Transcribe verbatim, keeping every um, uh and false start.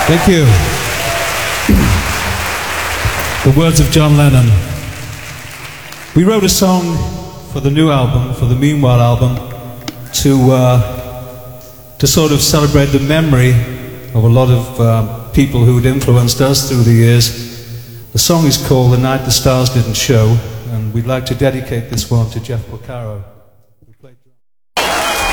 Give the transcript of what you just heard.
Thank you. The words of John Lennon. We wrote a song for the new album, for the Meanwhile album, to uh, to sort of celebrate the memory of a lot of uh, people who had influenced us through the years. The song is called The Night the Stars Didn't Show, and we'd like to dedicate this one to Jeff Porcaro.